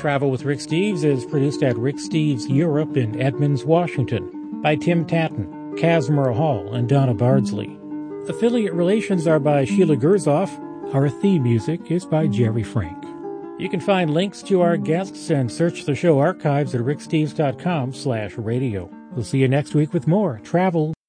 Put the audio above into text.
Travel with Rick Steves is produced at Rick Steves Europe in Edmonds, Washington by Tim Tatton, Casimir Hall, and Donna Bardsley. Affiliate relations are by Sheila Gerzoff. Our theme music is by Jerry Frank. You can find links to our guests and search the show archives at ricksteves.com/radio. We'll see you next week with more Travel